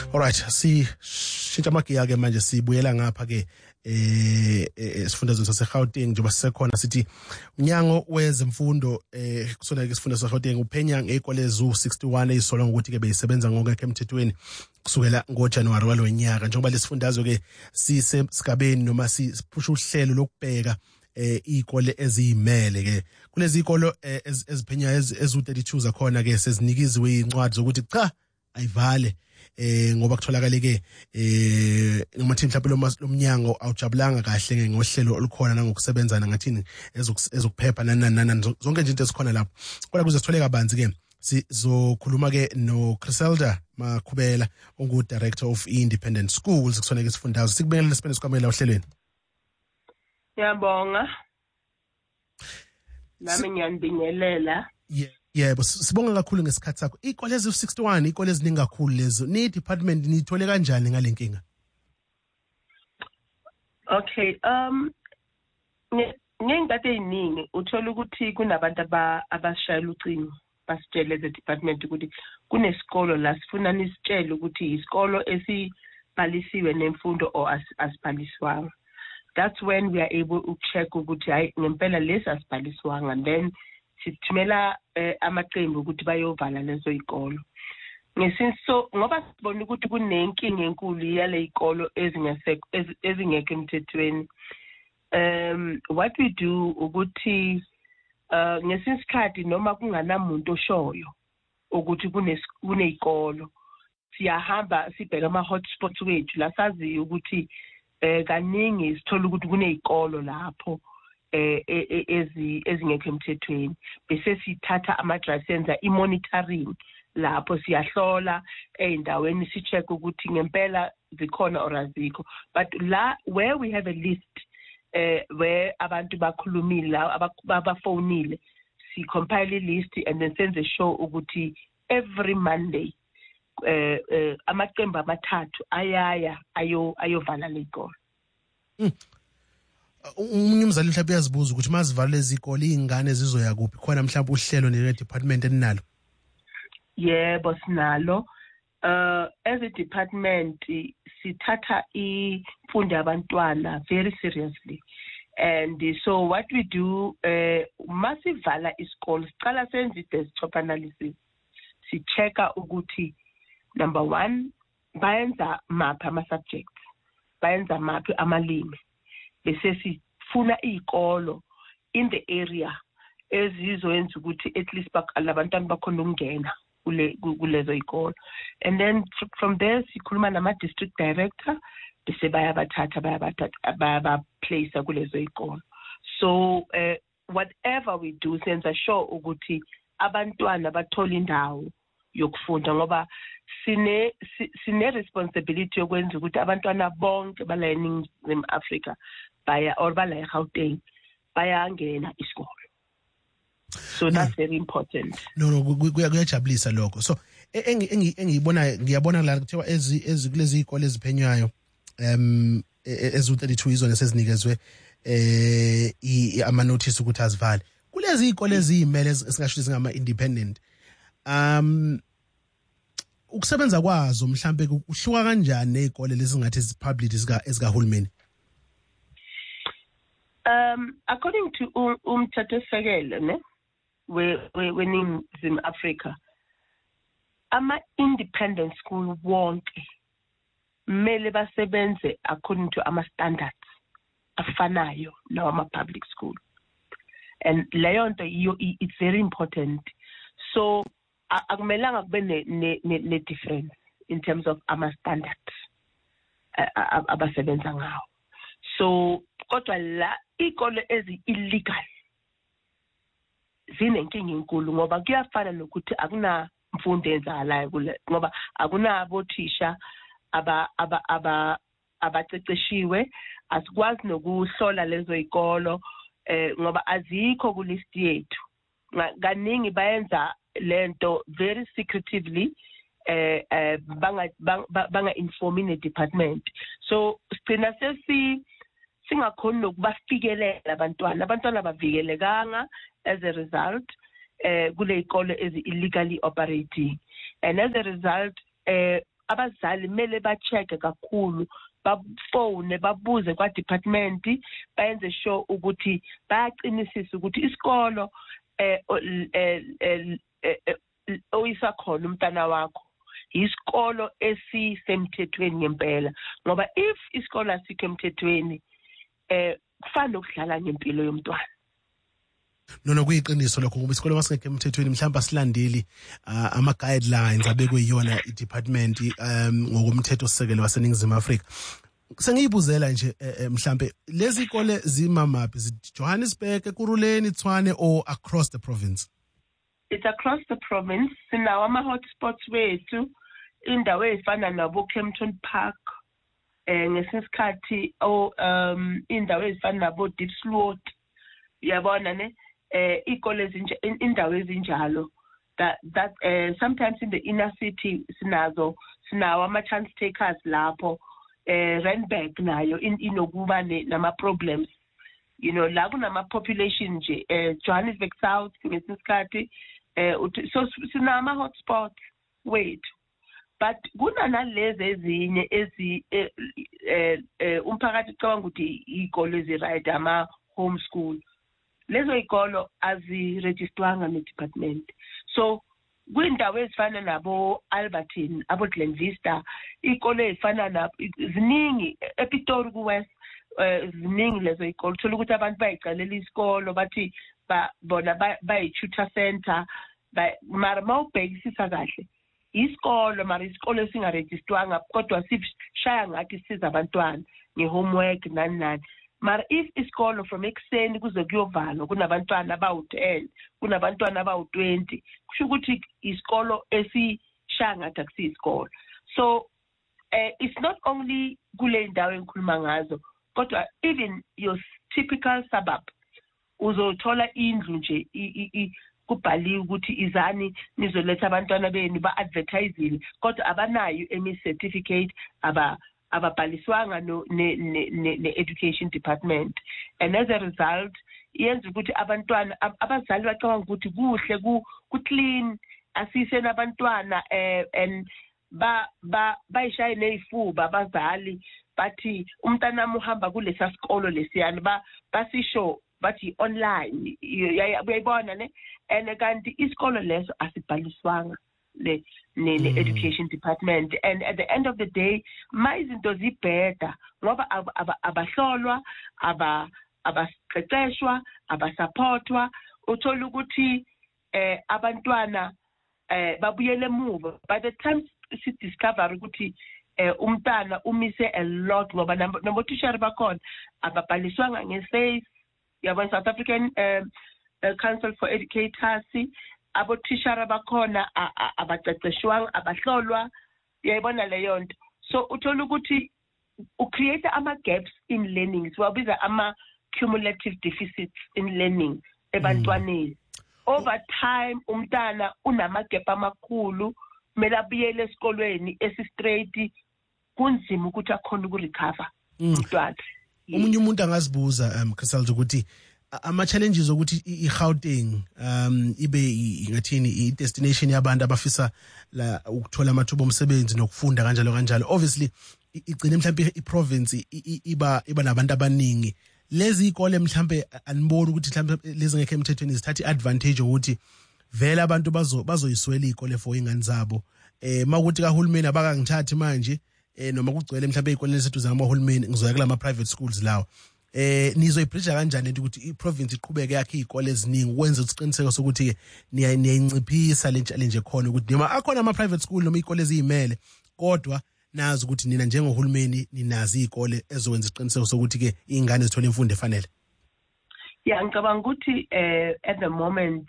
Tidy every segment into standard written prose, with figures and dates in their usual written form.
Alright, shintsha magiya ke manje sibuyela ngapha ke esifundazweni saseGauteng njengoba sisekhona sithi umnyango wezemfundo kusona ke isifunda saseGauteng uphenya ngezikole ezu61 ezisolwa ngokuthi ke beyisebenza ngokekho emthethweni kusukela ngoJanuwari walonyaka njengoba lesifundazwe ke sisesigabeni noma siphusha uhlelo lokubheka izikole eziyimele ke kulezi izikolo eziphenyayo ezu32 zakhona ke sezinikiziwe incwadi zokuthi cha ayivale ngoba kutholakala ke ngomathi mhlawumbe lomnyango awujabulanga kahle ngohlelo olukhona nangokusebenzana ngathini ezokuphepha nani zonke nje into ezikhona lapho kodwa kuze sithole kabanzi ke sizokhuluma ke no Criselda Makhubela ongu Director of Independent Schools kusona ke sifundazwe sikubengela lesipende sikwamela ohlelweni. Ngiyabonga. Nami ngiyanibingelela. Yebo sibonga kakhulu ngesikhathi sakho. Izikole ezi61 izikole eziningi kakhulu lezo. Ni department nithole kanjani ngalenkinga? Okay, ngengade eziningi uthola ukuthi kunabantu abashayela ucingo basitshele the department ukuthi kunesikolo la sifuna nisitshele ukuthi isikolo esibhalisiwe nemfundo or asibhaliswanga. That's when we are able to check ukuthi hayi ngempela lesi asibhaliswanga and then sithumela amaqembu ukuthi bayovala lezo izikolo. Ngesinso ngoba sibona ukuthi kunenkinga enkulu yale izikolo ezingekho emthethweni. What we do ukuthi ngesinsikhathi noma kunganamuntu oshoyo ukuthi kunezikolo siyahamba sibheka ama hotspots wethu la sazi ukuthi kaningi sithola ukuthi kunezikolo lapho ezingekho emthethweni bese sithatha ama-drive senza i-monitoring lapho siyahlola endaweni si-check ukuthi ngempela zikhona or azikho but la where we have a list where abantu bakhulumile la abafonile si-compile i-list and then senze show ukuthi every Monday amaqembu amathathu ayovala lezikolo. Umunye umzali mhlawumbe uyazibuza ukuthi mazivala lezi izikole izingane zizoya kuphi khona mhlawumbe uhlelo ne department eninalo. Yebo sinalo. As a department sithatha imfundo yabantwana very seriously and so what we do masivala isikole sicala senze i-desktop analysis si checka ukuthi number 1 bayenza maphi ama-subjects bayenza maphi amalimi bese sifuna izikolo in the area ezizoyenza ukuthi at least labantwana bakhona ukungena kulezo izikolo and then from there sikhuluma nama-district director bese bayabathatha bayabaplace kulezo izikolo. So whatever we do senza sure ukuthi abantwana bathola indawo yokufunda ngoba sine responsibility yokwenza ukuthi abantwana bonke bala eNingizimu Afrika baya or bala eGauteng bayangena isikolo. So that's very important. No kuyajabulisa lokho. So ngiyabona la kuthiwa kulezi izikole eziphenywayo ezu32 izona sezinikezwe ama notice ukuthi azivale. Kulezi izikole eziyimele esingasho zingama independent ukusebenza kwazo mhlambe kuhluka kanjani nezikole lezi ngathi ezipublic ezikahulumeni? According to umthethosisekelo ne weNingizimu Afrika ama-independent school wonke mele basebenze according to ama-standards afanayo nawama-public school and leyo nto it's very important. So akumelanga kube ne-difference in terms of ama-standards abasebenza ngawo. So kodwa la izikole ezi-illegal zinenkinga enkulu ngoba kuyafana nokuthi akunamfundo enzakalayo kule ngoba akunabothisha abaceceshiwe asikwazi nokuhlola lezo izikolo ngoba azikho ku list yethu kaningi bayenza lento very secretively banga informing the department so sicina singakhoni nokubafikelela abantwana bavikelekanga as a result kule izikole ezi illegally operating and as a result abazali mele ba-check kakhulu, bafone babuze kwa-department, bayenze sure ukuthi bayaqinisisa ukuthi isikolo oyisakhona umntana wakho isikolo esisemthethweni ngempela, ngoba if isikolo asikho emthethweni kufanele ukudlala ngempilo yomntwana. No kuyiqiniso lokho ngoba isikole masingekho emthethweni mhlawumbe asilandeli ama-guidelines abekwe yiyona i-department ngokomthetho sisekelo waseNingizimu Afrika. Sengiyibuzela nje mhlambe lezi ikole zimamaphi, Johannesburg, eKuruleni, Tshwane or across the province? It's across the province. Sinawo ama-hotspots wethu indawo ezifana nabo Kempton Park, ngesikhathi indawo ezifana nabo Diepsloot, yabona ne ikole indawo ezinjalo that sometimes in the inner city sinawo ama-chance takers lapho. Randburg nayo inokuba nama problems, la kunama population nje, Johannesburg South ngesikhathi so sinama hotspots wethu, but kunanalezi ezinye umphakathi ucabanga ukuthi ikolo ezi-right ama homeschool, lezo ikolo azirejistwanga ne-department. So kwindawo ezifana nabo Albertine, abo Glenvista, ikolo ezifana ziningi ePitori kuWest, ziningi lezo ikolo. Thola ukuthi abantu bayicalela isikolo bathi bona bayi-tutor center, mara mawubhekisisa kahle isikolo, mara isikolo esingarejistwanga kodwa sishaya ngathi siza abantwana nge-homework nani. Mara if isikolo from ekuseni kuze kuyovalwa kunabantwana abawu-10, kunabantwana abawu-20, kusho ukuthi isikolo esishaya ngathi akusiyisikolo. So it's not only kule ndawo engikhuluma ngazo, kodwa even your typical suburb uzothola indlu nje kubhaliwe ukuthi izani nizoletha abantwana benu ba-advertisile, kodwa abanayo certificate, ababhaliswanga ne-education department. And as a result yenza ukuthi abantwana abazali bacabanga ukuthi kuhle ku-clean asise nabantwana and bayishaye neyifuba abazali bathi umntana uhamba kulesa sikolo lesiyani basisho bathi online uyayibona ne, and kanti isikolo leso asibhaliswanga ne-education department. And at the end of the day izinto zibheda ngoba abahlolwa, abaqeqeshwa, abasupportwa, uthola ukuthi abantwana babuyele emuva. By the time si discover ukuthi umntana umise a lot ngoba nabotishari bakhona ababhaliswanga nge-SACE, yabona South African Council for Educators, abotishara bakhona abaqeqeshwanga, abahlolwa, uyayibona leyo nto. So uthola ukuthi ucreate ama-gaps in learning, siwabiza ama-cumulative deficits in learning ebantwaneni. Over time umntana unama-gap amakhulu, kumele abuyele esikolweni esi-straight, kunzima ukuthi akhona ukurecover umntwana. Omunye umuntu angazibuza Cassandra ukuthi ama-challenges ukuthi i-Gauteng ibe ingathini i-destination yabantu abafisa la ukuthola amathuba omsebenzi nokufunda kanjalo. Obviously igcine mhlawumbe i-province iba nabantu abaningi. Lezi ikole mhlawumbe aniboni ukuthi mhlawumbe lezi ngekho emthethweni zithatha i-advantage ukuthi vele abantu bazoyiswela ikole for ingane zabo. Makuthi kahulumeni abakangithathi manje noma kugcwele mhlawumbe ikoleni esethu zamahulumeni ngizoya kula ma-private schools lawo. Nizoyibridge kanjani lento ukuthi i-province iqhubeke yakhe izikole eziningi ukwenza isiqiniseko sokuthi ke niyayinciphisa le challenge khona ukuthi noma akhona ama-private school noma izikole eziyimele, kodwa nazi ukuthi nina njengohulumeni ninazi izikole ezokwenza isiqiniseko sokuthi ke ingane zithola imfundo efanele? Yeah, ngicabanga ukuthi at the moment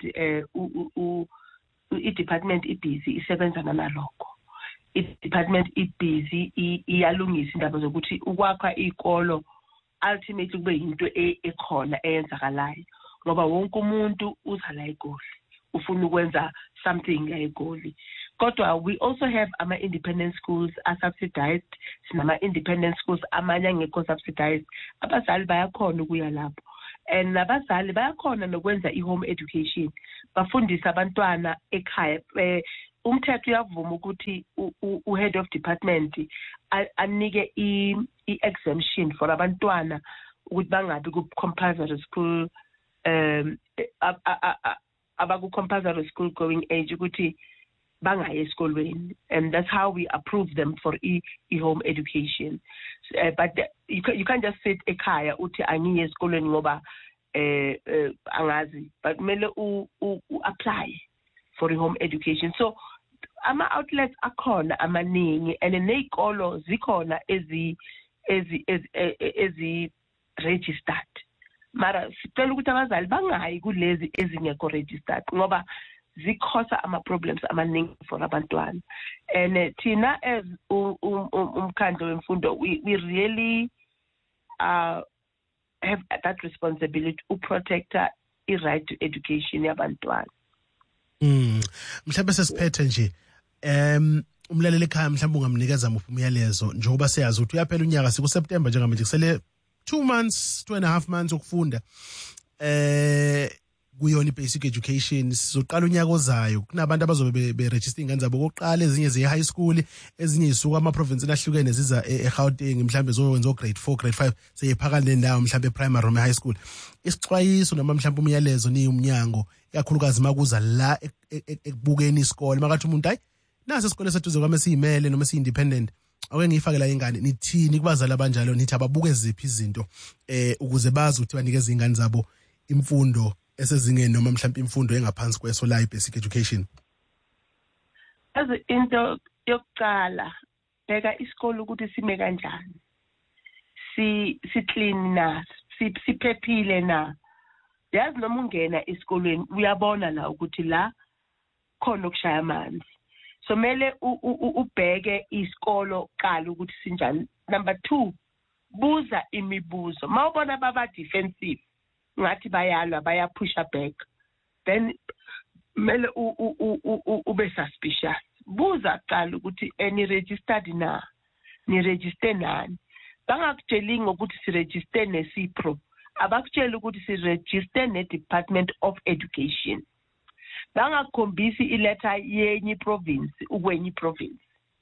i-department ibusy isebenza nalokho. I-department ibusy iyalungisa indaba zokuthi ukwakha izikolo ultimately kube yinto ekhona eyenzakalayo, ngoba wonke umuntu uza la eGoli ufuna ukwenza something la eGoli. Kodwa we also have ama-independent schools are-subsidized, sinama-independent schools amanye angekho subsidized. Abazali bayakhona ukuya lapho, and nabazali bayakhona nokwenza i-home education, bafundisa abantwana ekhaya umthetho uyavuma ukuthi u-head of department anike i-exemption for abantwana ukuthi bangabi ku-compulsory school abaku-compulsory school going age ukuthi bangaye esikolweni, and that's how we approve them for home education. But you can't just sit ekhaya uthi angiye esikolweni ngoba angazi, but kumele apply for home education. So ama outlets akhona amaningi, and nezikolo zikhona ezi registered. Mara sicela ukuthi abazali bangayi kulezi ezingekho registered ngoba zikhosa ama-problems amaningi for abantwana. And thina as umkhandlu wemfundo, we really have that responsibility to protect i-right to education yabantwana. Mhlawumbe sesiphethe nje umlaleli ekhaya mhlawumbe ungamnikeza muphi umyalezo njengoba siyazi ukuthi uyaphela unyaka sikuSeptember njengamanje kusele 2.5 months ukufunda kuyona i-basic education. Sizoqala unyaka ozayo, kunabantu abazobe be-register ingane zabo kokuqala, ezinye ziye-high school, ezinye zisuka ama-province ahlukene ziza eGauteng mhlawumbe zokwenza grade 4 grade 5 seyiphakane nendawo mhlawumbe primary noma high school. Isixwayiso noma mhlawumbe umyalezo ni umnyango ikakhulukazi makuza la ekubukeni isikole makathi umuntu hayi nase isikole sethu zokwame siyimele noma siyi-independent ake ngiyifakela ingane, nithini kubazali abanjalo, nithi ababuke ziphi izinto ukuze bazi ukuthi banikeze ingane zabo imfundo esezingeni noma mhlawumbe imfundo engaphansi kweso la basic education? Into yokuqala, bheka isikole ukuthi sime kanjani, si clean na, siphephile na. Yazi noma ungena esikolweni uyabona la ukuthi la khona ukushaya amanzi. So mele ubheke isikolo qala ukuthi sinjani. Number 2, buza imibuzo. Mawubona baba defensive ngathi bayalwa bayapusha back, then mele ube suspicious. Buza qala ukuthi ni registered na, ni register nani. Bangakutsheli ngokuthi si register neSipro, abakutshela ukuthi si register ne-Department of Education. Bangakhombisi iletha yenye province ukwenye province.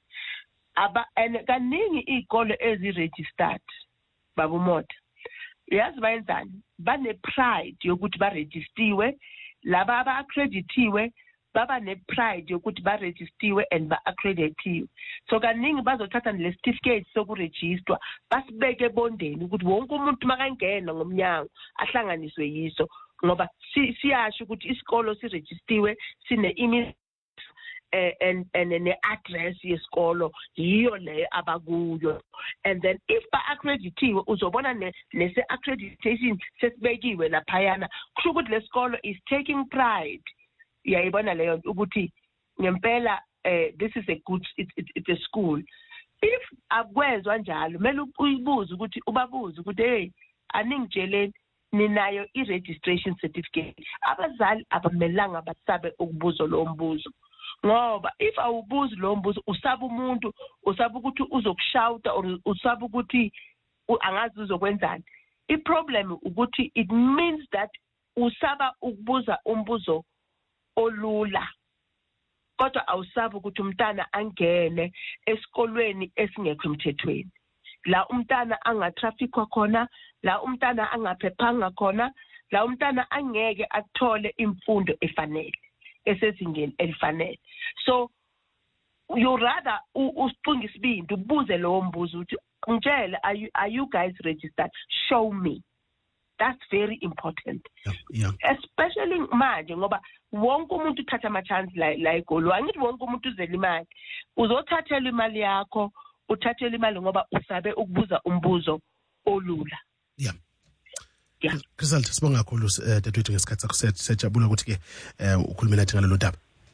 Kaningi iy'kole ezi-registered babumota, yazi bayenzani, bane-pride yokuthi barejistiwe, laba aba-accreditiwe baba ne-pride yokuthi barejistiwe and ba-accreditiwe. So kaningi bazothatha le certificate sokurejistwa basibeke ebondeni ukuthi wonke umuntu makangena ngomnyango ahlanganiswe yiso, ngoba siyasho ukuthi isikolo sirejistiwe sine-email and ne-address yesikolo yiyo le abakuyo. And then if ba-accreditiwe uzobona nese-accreditation sesibekiwe laphayana, kusho ukuthi le sikolo is taking pride. Uyayibona leyo ukuthi ngempela this is a good, it's a school. If akwezwa njalo mele uyibuze ukuthi ubabuze ukuthi hey aningitsheleni ninayo i-registration certificate. Abazali abamelanga basabe ukubuza lo mbuzo, ngoba if awubuzi lo mbuzo usaba umuntu, usaba ukuthi uzokushawuta or usaba ukuthi angazi uzokwenzani. I-problem ukuthi it means that usaba ukubuza umbuzo olula, kodwa awusaba ukuthi umntana angene esikolweni esingekho emthethweni, la umntana angatrafikwa khona, la umntana angaphephanga khona, la umntana angeke athole imfundo efanele esezingeni elifanele. So you rather usiqinga isibindi ubuze lowo mbuzo ukuthi ngitshela, are you guys registered? Show me. That's very important. Yeah. Especially manje ngoba wonke umuntu uthatha ama-chance la egoli. Angithi wonke umuntu uzela imali. Uzothathela imali yakho, uthathela imali ngoba usabe ukubuza umbuzo olula. Yeah. Chrisalt, sibonga kakhulu dadewethu ngesikhathi sakho, sejabula ukuthi ke ukhulume nathi ngalolu daba.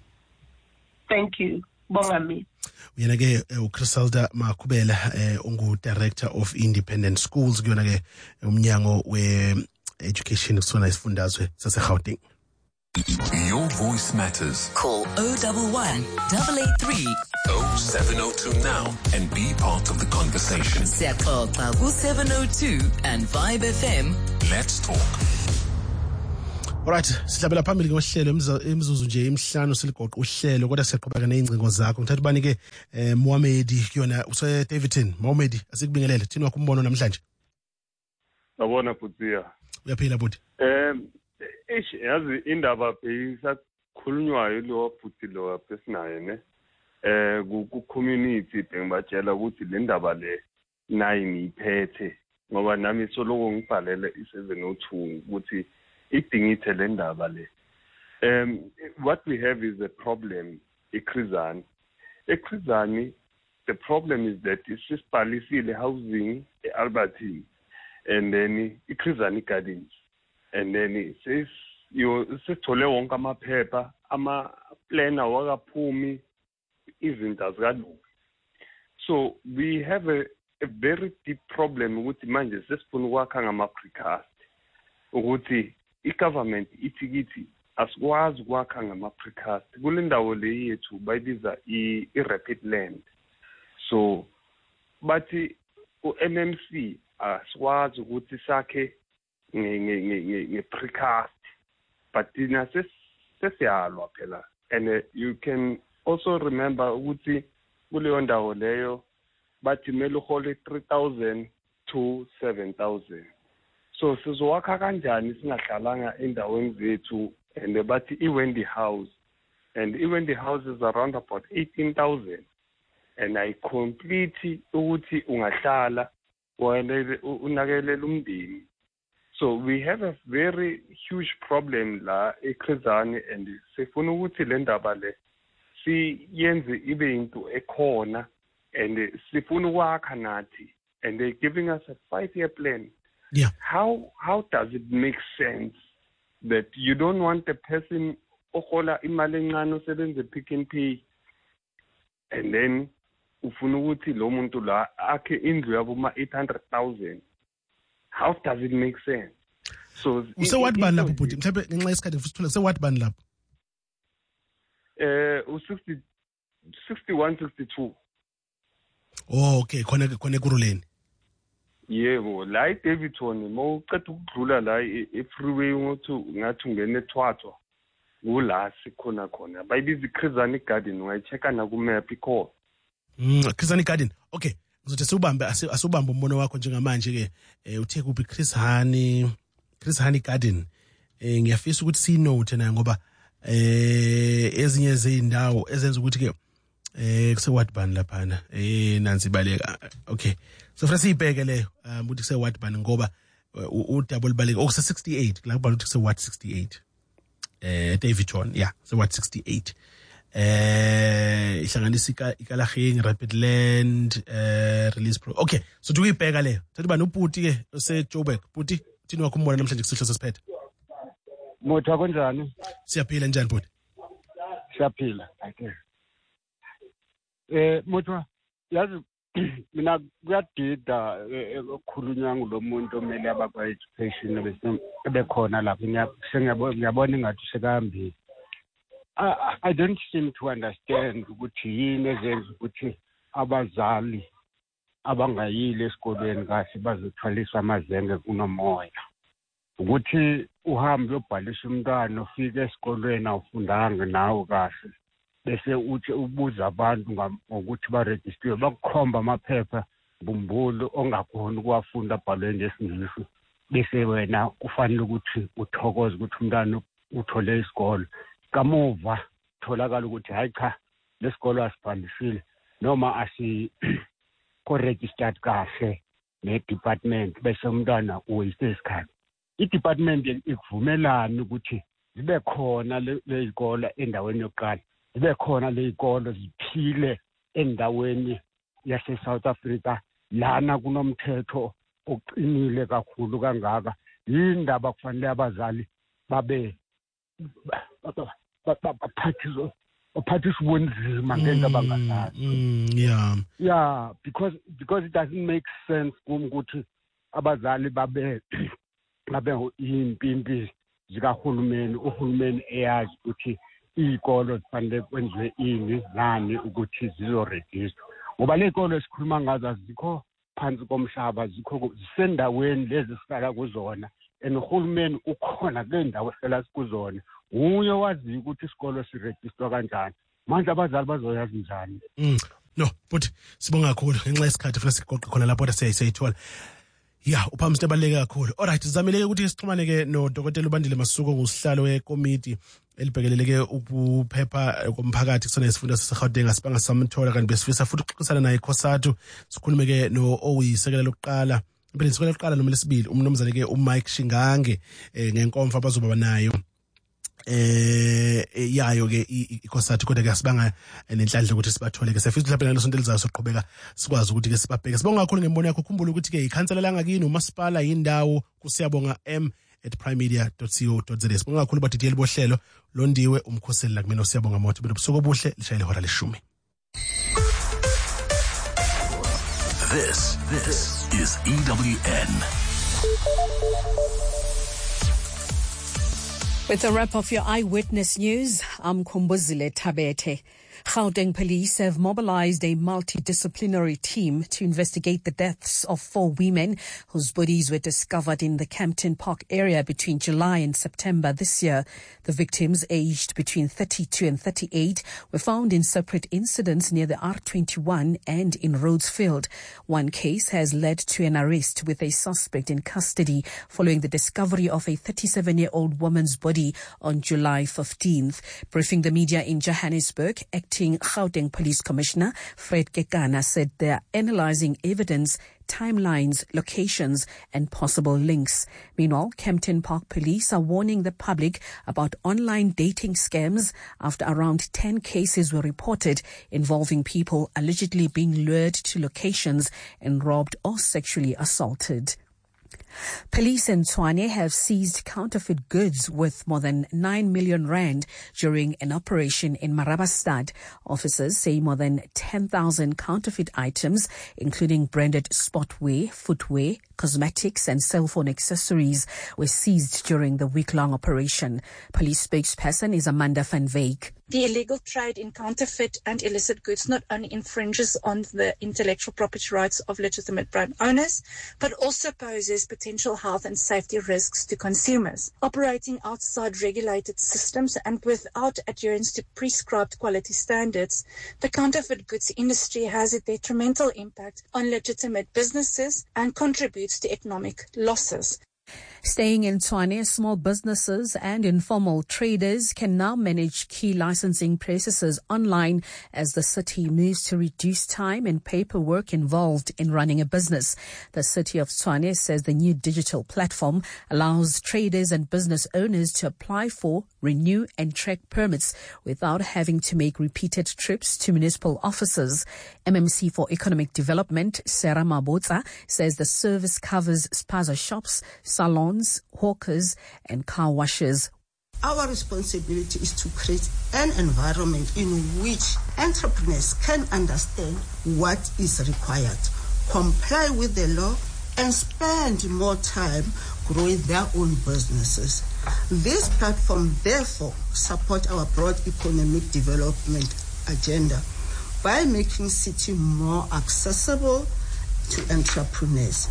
Thank you. Bonga mina. Uyena ke uChrisalda Makhubela ungu-Director of Independent Schools kuyona ke umnyango we-education kusona isifundazwe saseGauteng. Your voice matters. Call 011 883 0702 now and be part of the conversation. Siyaxoxa ku 702 and Vibe FM. Let's talk. Alright, sihlabela phambili ngohlelo imizuzu nje imhlanu siligoqa uhlelo kodwa siyaqhubeka nezingcingo zakho. Ngithatha ubani ke Mohammed kuyona use Davidton. Mohammed asikubingelele thina wakumbono namhlanje. Ngabona futhi Uyaphila buti. Yazi indaba beyisakhulunywayo lo futhi lo pesinaye ne ku community bengibatshela ukuthi le ndaba le nayi ngiphethe ngoba nami soloko ngibhalele i702 ukuthi idingithe le ndaba le. What we have is a problem eKrizani. eKrizani, the problem is that isibhalisile housing eAlbertine and then iKrizani Gardens, and then it says sithole wonke amaphepha ama-plan awakaphumi izinto azikaluki. So we have a very deep problem ukuthi manje sesifuna ukwakha ngama-precast ukuthi i-government ithi asikwazi ukwakha ngama-precast kule ndawo le yethu bayibiza i-rapid land. So bathi u-MMC asikwazi ukuthi sakhe nge-precast, but thina sesiyalwa phela. And you can also remember ukuthi kuleyo ndawo leyo bathi kumele uhole 3,000 to 7,000. So sizowakha kanjani singahlalanga endaweni zethu? And bathi i-Wendy House, and i-Wendy House is around about 18,000. And I complete ukuthi ungahlala unakelela umndeni. So we have a very huge problem la eKrizani, and sifuna ukuthi le ndaba le siyenze ibe into ekhona, and sifuna ukwakha nathi, and they're giving us a 5-year plan. Yeah. How does it make sense that you don't want a person ohola imali encane usebenze Pick n Pay, and then ufuna ukuthi lo muntu la akhe indlu yabo ma 800,000? How does it make sense? So what bani lapho buti mhlawumbe ngenxa yesikhathi futhi thula what bani lapho? 61 62. Oh okay, khona kuruleni. Yebo, la eDavidton mawuceda ukudlula la e-freeway ngathi ungene eThwathwa kula sikhona khona bayibiza iKrizani Garden, ungayichecka na ku map ikho. Krizani Garden. Okay, ngizothi asubambe umbono wakho njengamanje ke uthe kuphi Krizani Garden. Ngiyafisa ukuthi sinote nayo ngoba ezinye zezindawo ezenza ukuthi ke kuse what bani laphana nansi baleka. Okay, so funa siyibheke leyo ukuthi kuse what bani ngoba udouble baleka okuse 68 la kubhala ukuthi kuse what 68 Davidton, yeah, so what 68 ihlanganisa ikalaheng rapid land release pro. Okay, so dukuyibheka leyo thatha bani uputi ke oseJoburg. Puti thini wakho umbona namhlanje kusihlo sesiphethe? Motho konjani? Siyaphila njani puti? Siyaphila. Okay. Motho yazi mina kuyadida ukukhulunywa ngulo muntu omele abakwa education bese bekhona lapha ngiyabona ingathi sekahambile. I don't seem to understand ukuthi yini ezenza ukuthi abazali abangayile esikolweni kahle bazothwaliswa amazenge kunomoya. Ukuthi uhambe uyobhalisa umntwana ufike esikolweni awufundanga nawe kahle bese uthi ubuza abantu ngokuthi baregister bakukhomba amaphepha bumbulu ongakhona ukuwafunda abhalwe ngesingisi bese wena kufanele ukuthi uthokoze ukuthi umntwana uthole isikolo. Kamuva tholakala ukuthi hayi cha lesikolo asibhalisile noma asi co-registered kahle ne-department bese umntwana uyise isikhathi. I-department ikuvumelana ukuthi zibe khona lezikolo endaweni yokuqala, zibe khona lezikolo ziphile endaweni yase-South Africa lana kunomthetho oqinile kakhulu kangaka. Yindaba kufanele abazali babe baphathisa ubunzima ngento abangazazi. Yeah, because it doesn't make sense ukuthi abazali babe impimpi zikahulumeni, uhulumeni eyazi ukuthi iy'kolo zifanele kwenziwe ini nani ukuthi zizoregistrwa. Ngoba ley'kolo esikhuluma ngazo azikho phansi komhlaba, zikho zisendaweni lezi sihlala kuzona and uhulumeni ukhona kule ndawo esihlala kuzona nguye waziyo ukuthi isikolo sirejistwa kanjani manje abazali bazoyazi njani. No but sibonga kakhulu ngenxa yesikhathi futhi sigoqe khona lapho siyayithola. Yeah, uphamisa ebaleke kakhulu. Alright, sizameleke ukuthi sixhumane ke no Dr. Ubandile Masuku ngusihlalo wekomiti elibhekeleleke ukuphepha komphakathi kusona isifunda saseGauteng asibanga samthola kanti besifisa futhi ukuxoxisana naye Khosatu sikhulume ke no oyisekela lokuqala impela isekela lokuqala noma lesibili umnomzane ke uMike Shingange ngenkomfa abazoba nayo yayo ke ikhosati kodwa ke asibanga nenhlanhla ukuthi sibathole ke sefisa mhlawumbe ngalesonto elizayo soqhubeka sikwazi ukuthi ke sibabheke. Sibonga kakhulu ngembono yakho. Khumbula ukuthi ke ikhansela langakini umasipala yindawo kusiyabonga m@primemedia.co.za. Sibonga kakhulu badidiyeli bohlelo Londiwe umkhoseli la kumina usiyabonga moto bebusuku obuhle lishayile ihora leshumi. This is EWN. With a wrap of your eyewitness news, I'm Kumbuzile Tabete. Gauteng police have mobilized a multidisciplinary team to investigate the deaths of 4 women whose bodies were discovered in the Campton Park area between July and September this year. The victims, aged between 32 and 38, were found in separate incidents near the R21 and in Rhodesfield. One case has led to an arrest with a suspect in custody following the discovery of a 37-year-old woman's body on July 15th. Briefing the media in Johannesburg, acting Gauteng Police Commissioner Fred Kekana said they are analyzing evidence, timelines, locations and possible links. Meanwhile, Campton Park Police are warning the public about online dating scams after around 10 cases were reported involving people allegedly being lured to locations and robbed or sexually assaulted. Police in Tshwane have seized counterfeit goods worth more than 9 million rand during an operation in Marabastad. Officers say more than 10,000 counterfeit items, including branded sportwear, footwear, cosmetics and cell phone accessories, were seized during the week-long operation. Police spokesperson is Amanda van Wyk. The illegal trade in counterfeit and illicit goods not only infringes on the intellectual property rights of legitimate brand owners, but also poses potential health and safety risks to consumers. Operating outside regulated systems and without adherence to prescribed quality standards, the counterfeit goods industry has a detrimental impact on legitimate businesses and contributes to economic losses. Staying in Tshwane, small businesses and informal traders can now manage key licensing processes online as the city moves to reduce time and paperwork involved in running a business. The city of Tshwane says the new digital platform allows traders and business owners to apply for, renew and track permits without having to make repeated trips to municipal offices. MMC for Economic Development, Sarah Mabotsa, says the service covers spaza shops, salons, hawkers and car washes. Our responsibility is to create an environment in which entrepreneurs can understand what is required, comply with the law and spend more time growing their own businesses. This platform therefore supports our broad economic development agenda by making city more accessible to entrepreneurs.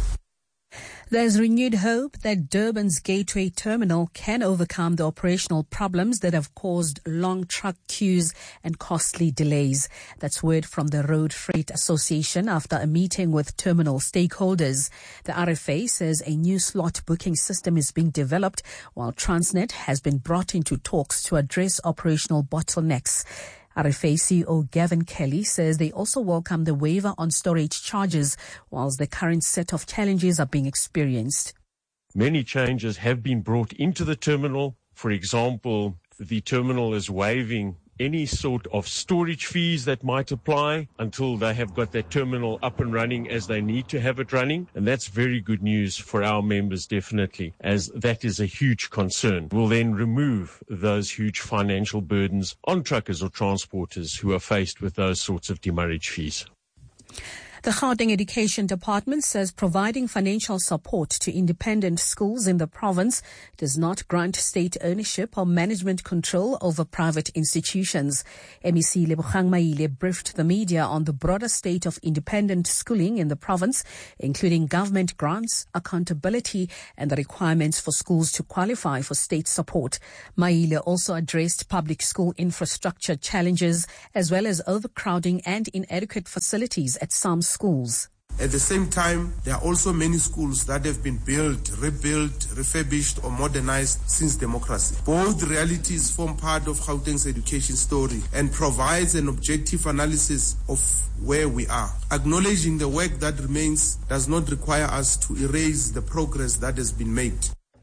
There's renewed hope that Durban's Gateway Terminal can overcome the operational problems that have caused long truck queues and costly delays. That's word from the Road Freight Association after a meeting with terminal stakeholders. The RFA says a new slot booking system is being developed, while Transnet has been brought into talks to address operational bottlenecks. RFA CEO Gavin Kelly says they also welcome the waiver on storage charges, whilst the current set of challenges are being experienced. Many changes have been brought into the terminal. For example, the terminal is waiving any sort of storage fees that might apply until they have got that terminal up and running as they need to have it running. And that's very good news for our members, definitely, as that is a huge concern. We'll then remove those huge financial burdens on truckers or transporters who are faced with those sorts of demurrage fees. The Gauteng Education Department says providing financial support to independent schools in the province does not grant state ownership or management control over private institutions. MEC Lebogang Maile briefed the media on the broader state of independent schooling in the province, including government grants, accountability, and the requirements for schools to qualify for state support. Maile also addressed public school infrastructure challenges as well as overcrowding and inadequate facilities at some schools. At the same time, there are also many schools that have been built, rebuilt, refurbished or modernized since democracy. Both realities form part of Gauteng's education story and provides an objective analysis of where we are. Acknowledging the work that remains does not require us to erase the progress that has been made.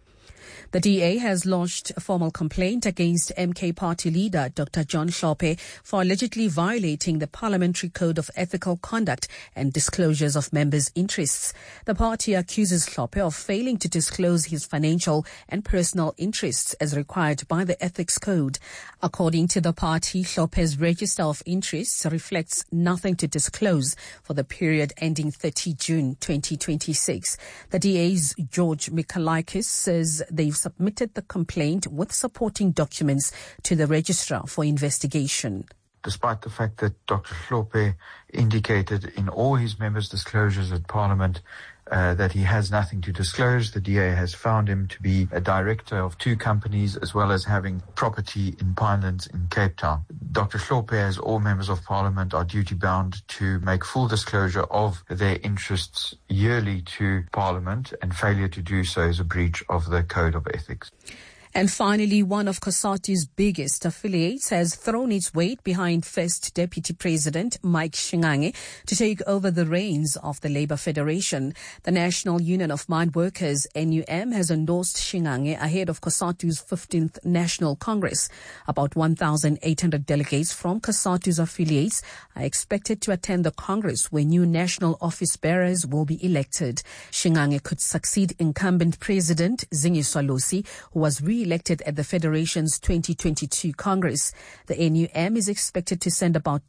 The DA has lodged a formal complaint against MK Party leader Dr. John Hlophe for allegedly violating the Parliamentary Code of Ethical Conduct and disclosures of members' interests. The party accuses Hlophe of failing to disclose his financial and personal interests as required by the Ethics Code. According to the party, Hlophe's register of interests reflects nothing to disclose for the period ending 30 June 2026. The DA's George Mikalakis says they've submitted the complaint with supporting documents to the registrar for investigation. Despite the fact that Dr. Hlophe indicated in all his members' disclosures at Parliament that he has nothing to disclose, the DA has found him to be a director of 2 companies as well as having property in Pinelands in Cape Town. Dr. Hlophe, as all members of Parliament, are duty-bound to make full disclosure of their interests yearly to Parliament, and failure to do so is a breach of the Code of Ethics. And finally, one of COSATU's biggest affiliates has thrown its weight behind First Deputy President Mike Shingange to take over the reins of the Labour Federation. The National Union of Mine Workers, NUM, has endorsed Shingange ahead of COSATU's 15th National Congress. About 1,800 delegates from COSATU's affiliates are expected to attend the Congress, where new national office bearers will be elected. Shingange could succeed incumbent President Zingiswa Losi, who was re-elected at the Federation's 2022 Congress. The NUM is expected to send about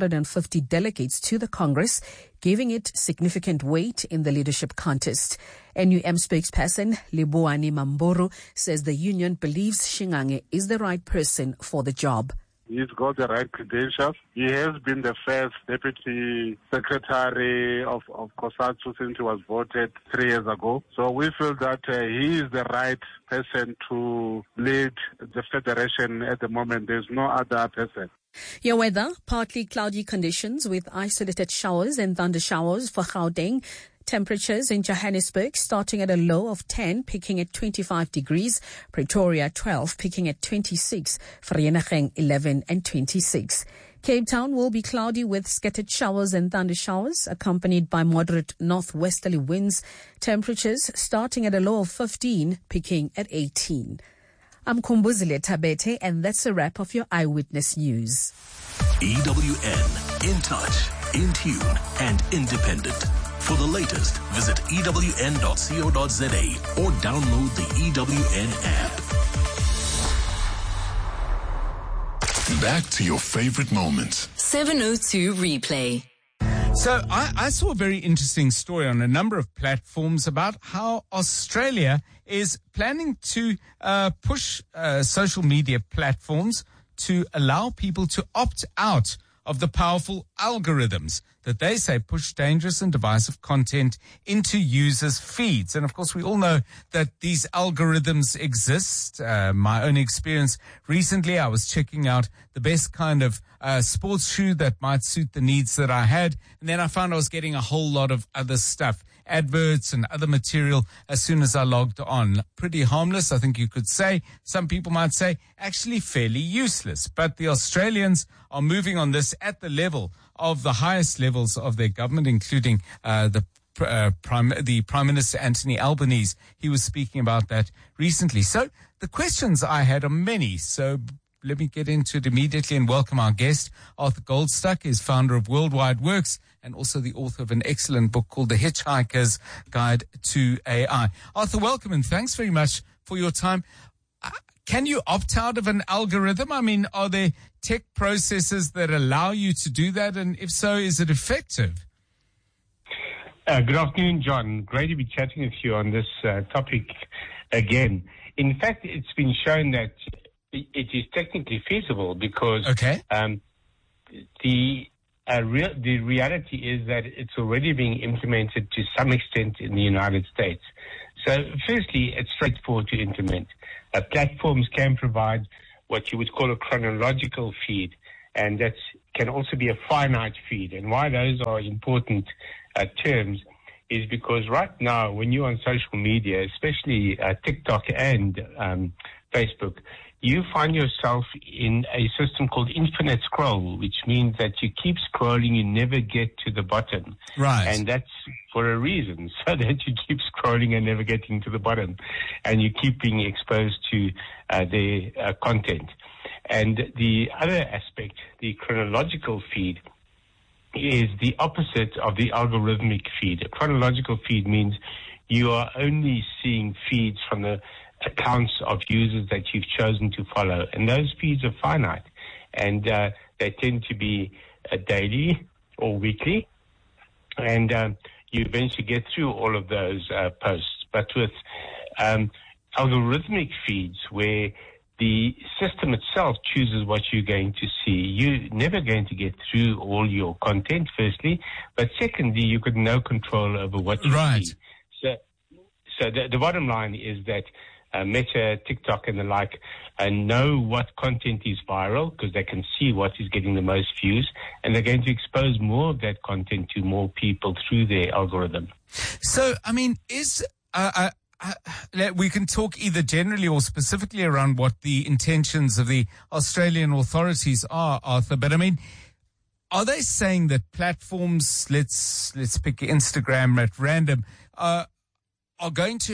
250 delegates to the Congress, giving it significant weight in the leadership contest. NUM spokesperson Leboani Mamboro says the union believes Shingange is the right person for the job. He's got the right credentials. He has been the first deputy secretary of COSATU since he was voted 3 years ago. So we feel that he is the right person to lead the federation at the moment. There's no other person. Your weather, partly cloudy conditions with isolated showers and thunder showers for Gauteng. Temperatures in Johannesburg starting at a low of 10, peaking at 25 degrees. Pretoria 12, peaking at 26. Vereeniging 11 and 26. Cape Town will be cloudy with scattered showers and thunder showers, accompanied by moderate northwesterly winds. Temperatures starting at a low of 15, peaking at 18. I'm Kumbuzile Tabete, and that's a wrap of your Eyewitness News. EWN, in touch, in tune, and independent. For the latest, visit ewn.co.za or download the EWN app. Back to your favorite moments. 702 Replay. So I saw a very interesting story on a number of platforms about how Australia is planning to push social media platforms to allow people to opt out of the powerful algorithms that they say push dangerous and divisive content into users' feeds. And of course, we all know that these algorithms exist. My own experience recently, I was checking out the best kind of sports shoe that might suit the needs that I had. And then I found I was getting a whole lot of other stuff, adverts and other material as soon as I logged on. Pretty harmless, I think you could say. Some people might say actually fairly useless. But the Australians are moving on this at the level of the highest levels of their government, including the Prime Minister Anthony Albanese. He was speaking about that recently. So the questions I had are many. So let me get into it immediately and welcome our guest. Arthur Goldstuck is founder of Worldwide Works and also the author of an excellent book called The Hitchhiker's Guide to AI. Arthur, welcome and thanks very much for your time. Can you opt out of an algorithm? I mean, are there tech processes that allow you to do that? And if so, is it effective? Good afternoon, John. Great to be chatting with you on this topic again. In fact, it's been shown that it is technically feasible because the reality is that it's already being implemented to some extent in the United States. So, firstly, it's straightforward to implement. Platforms can provide what you would call a chronological feed, and that can also be a finite feed. And why those are important terms is because right now, when you're on social media, especially TikTok and Facebook, you find yourself in a system called infinite scroll, which means that you keep scrolling, you never get to the bottom. Right. And that's for a reason, so that you keep scrolling and never getting to the bottom, and you keep being exposed to their content. And the other aspect, the chronological feed, is the opposite of the algorithmic feed. A chronological feed means you are only seeing feeds from the accounts of users that you've chosen to follow. And those feeds are finite. And they tend to be daily or weekly. And you eventually get through all of those posts. But with algorithmic feeds, where the system itself chooses what you're going to see, you're never going to get through all your content, firstly. But secondly, you've got no control over what you see. So the bottom line is that Meta, TikTok, and the like know what content is viral because they can see what is getting the most views, and they're going to expose more of that content to more people through their algorithm. So, I mean, we can talk either generally or specifically around what the intentions of the Australian authorities are, Arthur. But I mean, are they saying that platforms, let's pick Instagram at random, are going to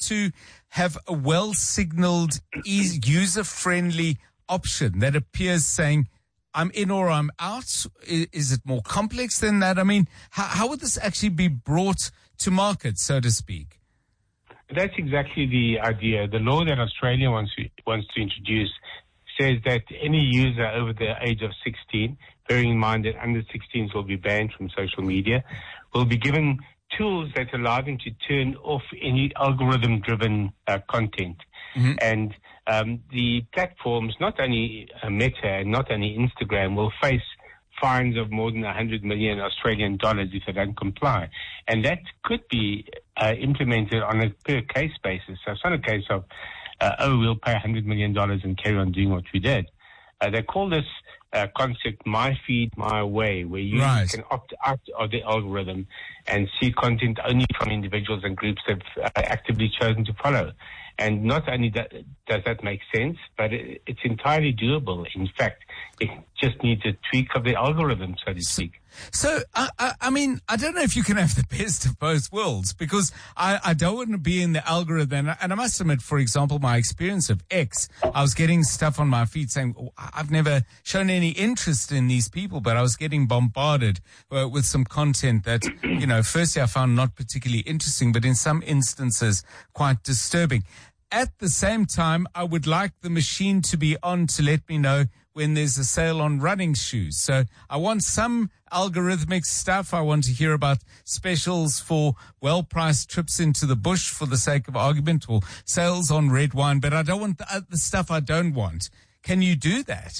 have a well-signaled, user-friendly option that appears saying, I'm in or I'm out? Is it more complex than that? I mean, how would this actually be brought to market, so to speak? That's exactly the idea. The law that Australia wants to introduce says that any user over the age of 16, bearing in mind that under 16s will be banned from social media, will be given tools that allow them to turn off any algorithm-driven content. Mm-hmm. And the platforms, not only Meta and not only Instagram, will face fines of more than 100 million Australian dollars if they don't comply. And that could be implemented on a per-case basis. So it's not a case of, we'll pay $100 million and carry on doing what we did. They call this concept My Feed, My Way, where you can opt out of the algorithm and see content only from individuals and groups that have actively chosen to follow. And not only does that make sense, but it's entirely doable. In fact, it just needs a tweak of the algorithm, so to speak. So, I mean, I don't know if you can have the best of both worlds, because I don't want to be in the algorithm. And I must admit, for example, my experience of X, I was getting stuff on my feed saying, I've never shown any interest in these people, but I was getting bombarded with some content that, firstly I found not particularly interesting, but in some instances quite disturbing. At the same time, I would like the machine to be on to let me know when there's a sale on running shoes. So I want some algorithmic stuff. I want to hear about specials for well-priced trips into the bush for the sake of argument, or sales on red wine, but I don't want the stuff I don't want. Can you do that?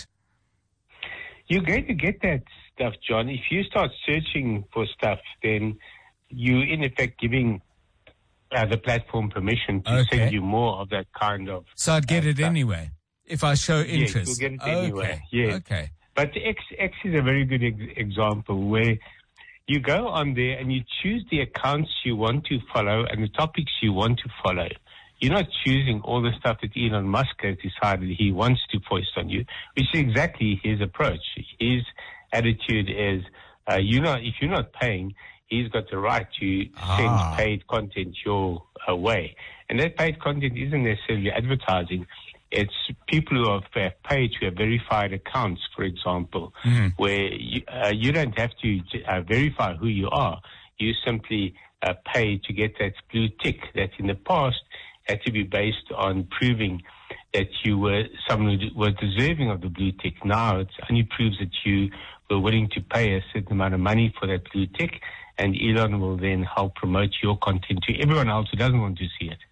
You're going to get that stuff, John. If you start searching for stuff, then you in effect giving the platform permission to send you more of that kind of So I'd get it stuff anyway if I show interest. Yes, you'll get it anyway. Yes. Okay. But X is a very good example where you go on there and you choose the accounts you want to follow and the topics you want to follow. You're not choosing all the stuff that Elon Musk has decided he wants to foist on you, which is exactly his approach. His attitude is, if you're not paying, he's got the right to send paid content your way. And that paid content isn't necessarily advertising. It's people who have paid to have verified accounts, for example, where you don't have to verify who you are. You simply pay to get that blue tick that in the past had to be based on proving that you were someone who was deserving of the blue tick. Now it only proves that you we're willing to pay a certain amount of money for that blue tick, and Elon will then help promote your content to everyone else who doesn't want to see it.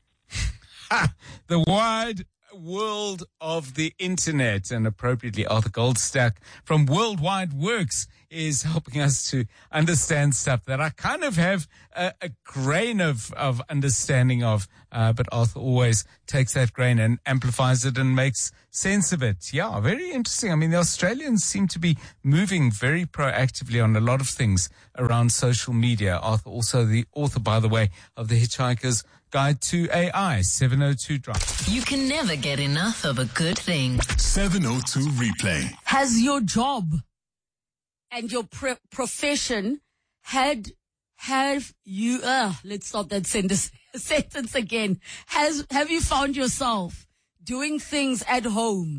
The wide world of the internet, and appropriately Arthur Goldstack from Worldwide Works is helping us to understand stuff that I kind of have a grain of understanding of, but Arthur always takes that grain and amplifies it and makes sense of it. Yeah, very interesting. I mean, the Australians seem to be moving very proactively on a lot of things around social media. Arthur, also the author, by the way, of The Hitchhiker's Guide to AI, 702 Drive. You can never get enough of a good thing. 702 Replay. Has your job and your profession have you, let's stop that sentence again. Have you found yourself doing things at home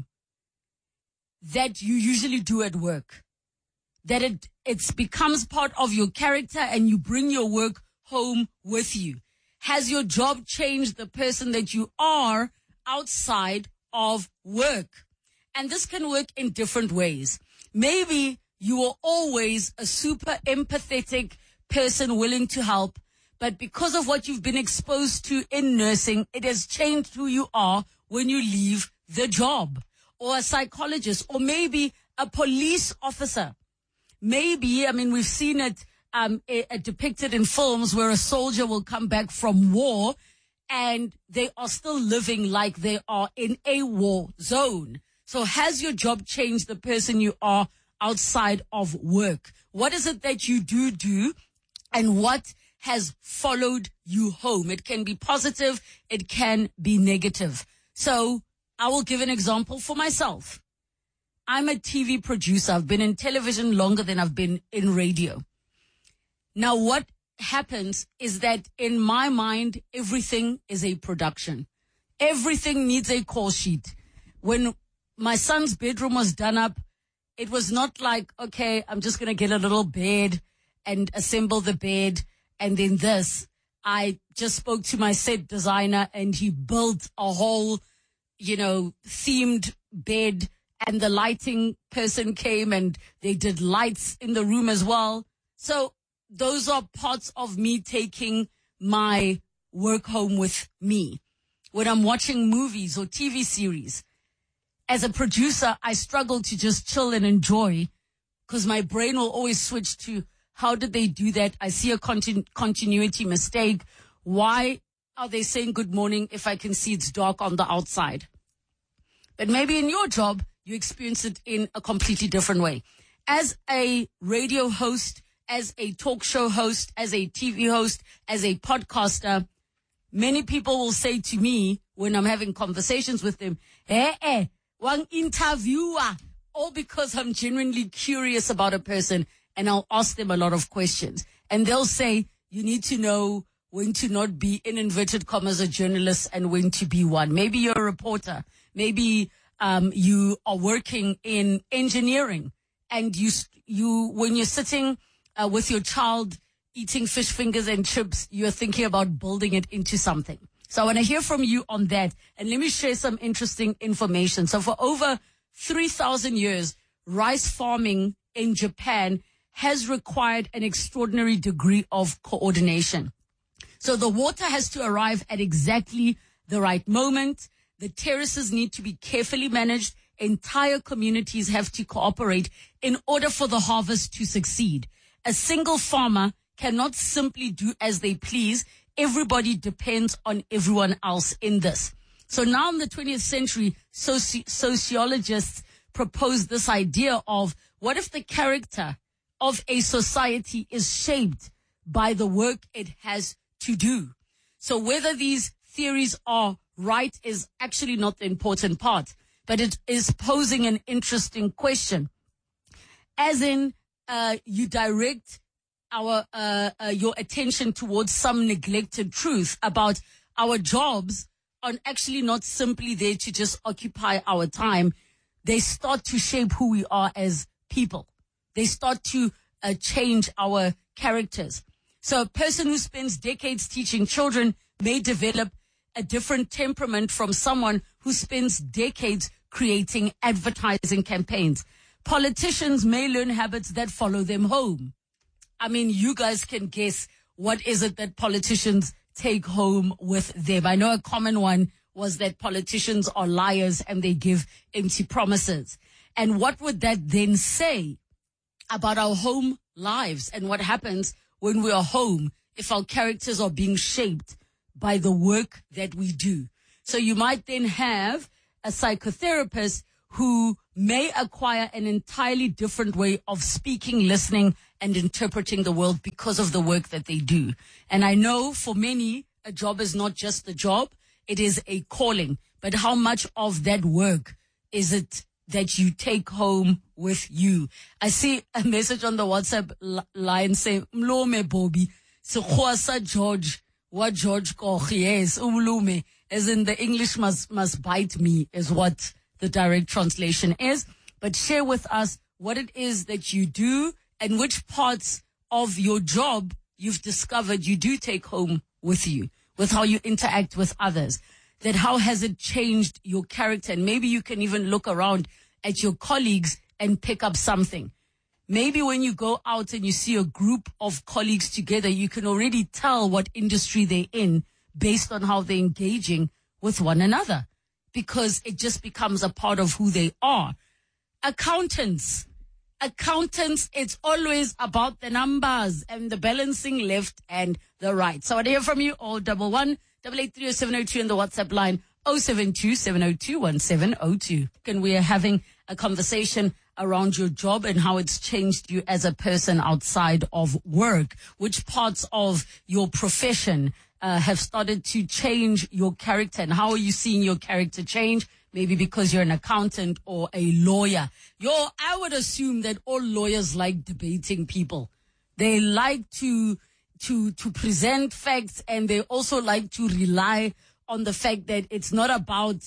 that you usually do at work? That it becomes part of your character and you bring your work home with you? Has your job changed the person that you are outside of work? And this can work in different ways. Maybe you were always a super empathetic person willing to help, but because of what you've been exposed to in nursing, it has changed who you are when you leave the job. Or a psychologist, or maybe a police officer. Maybe, I mean, we've seen it depicted in films where a soldier will come back from war and they are still living like they are in a war zone. So has your job changed the person you are outside of work? What is it that you do and what has followed you home? It can be positive. It can be negative. So I will give an example for myself. I'm a TV producer. I've been in television longer than I've been in radio. Now, what happens is that in my mind, everything is a production. Everything needs a call sheet. When my son's bedroom was done up, it was not like, okay, I'm just going to get a little bed and assemble the bed and then this. I just spoke to my set designer and he built a whole, themed bed, and the lighting person came and they did lights in the room as well. So those are parts of me taking my work home with me. When I'm watching movies or TV series, as a producer, I struggle to just chill and enjoy because my brain will always switch to how did they do that? I see a continuity mistake. Why are they saying good morning if I can see it's dark on the outside? But maybe in your job, you experience it in a completely different way. As a radio host, as a talk show host, as a TV host, as a podcaster, many people will say to me when I'm having conversations with them, one interviewer, all because I'm genuinely curious about a person and I'll ask them a lot of questions. And they'll say, you need to know when to not be, in inverted commas, a journalist and when to be one. Maybe you're a reporter. Maybe you are working in engineering and you when you're sitting with your child eating fish fingers and chips, you're thinking about building it into something. So I want to hear from you on that. And let me share some interesting information. So for over 3,000 years, rice farming in Japan has required an extraordinary degree of coordination. So the water has to arrive at exactly the right moment. The terraces need to be carefully managed. Entire communities have to cooperate in order for the harvest to succeed. A single farmer cannot simply do as they please. Everybody depends on everyone else in this. So now in the 20th century, sociologists propose this idea of what if the character of a society is shaped by the work it has to do? So whether these theories are right is actually not the important part, but it is posing an interesting question. As in, you direct your attention towards some neglected truth about our jobs are actually not simply there to just occupy our time. They start to shape who we are as people. They start to change our characters. So a person who spends decades teaching children may develop a different temperament from someone who spends decades creating advertising campaigns. politicians may learn habits that follow them home. I mean, you guys can guess what is it that politicians take home with them. I know a common one was that politicians are liars and they give empty promises. And what would that then say about our home lives and what happens when we are home if our characters are being shaped by the work that we do? So you might then have a psychotherapist who may acquire an entirely different way of speaking, listening, and interpreting the world because of the work that they do. And I know for many, a job is not just a job, it is a calling. But how much of that work is it that you take home with you? I see a message on the WhatsApp line saying, Mlome Bobby, Sekhuasa George, what George Koch, yes, Umlume, as in the English must bite me, is what the direct translation is. But share with us what it is that you do and which parts of your job you've discovered you do take home with you, with how you interact with others. That how has it changed your character? And maybe you can even look around at your colleagues and pick up something. Maybe when you go out and you see a group of colleagues together, you can already tell what industry they're in based on how they're engaging with one another, because it just becomes a part of who they are. Accountants, it's always about the numbers and the balancing left and the right. So I want to hear from you, 011 883 0702 and the WhatsApp line 072 702 1702. And we are having a conversation around your job and how it's changed you as a person outside of work. Which parts of your profession have started to change your character, and how are you seeing your character change? Maybe because you're an accountant or a lawyer. I would assume that all lawyers like debating people. They like to present facts, and they also like to rely on the fact that it's not about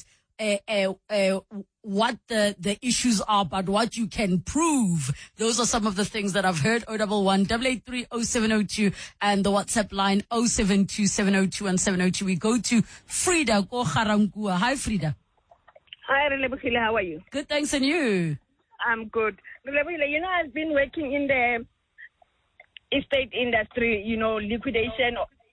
what the issues are, but what you can prove. Those are some of the things that I've heard. 011 883 0702 and the WhatsApp line 072 702 and 702. We go to Frida Koharangua. Hi, Frida. Hi, Relebukile. How are you? Good, thanks, and you? I'm good. Relebukile, I've been working in the estate industry, liquidation.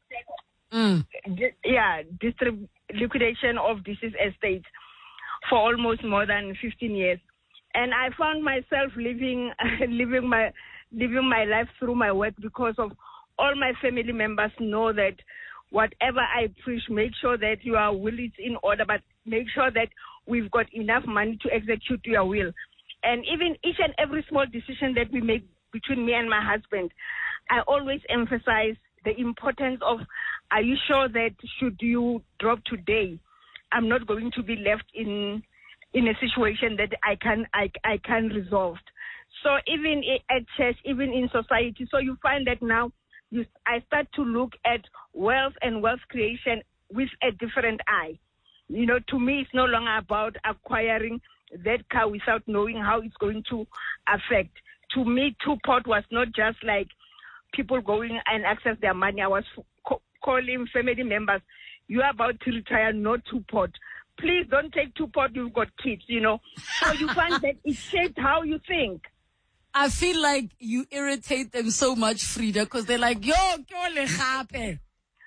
Liquidation of deceased estates for almost more than 15 years. And I found myself living my life through my work because of all my family members know that whatever I preach, make sure that your will is in order, but make sure that we've got enough money to execute your will. And even each and every small decision that we make between me and my husband, I always emphasize the importance of, are you sure that should you drop today, I'm not going to be left in a situation that I can resolve. So even at church, even in society, so you find that now I start to look at wealth and wealth creation with a different eye. To me, it's no longer about acquiring that car without knowing how it's going to affect. To me, Two-Pot was not just like people going and access their money. I was calling family members, you are about to retire, not Two-Pot. Please don't take Two-Pot, you've got kids, So you find that it shaped how you think. I feel like you irritate them so much, Frida, because they're like, yo, kole.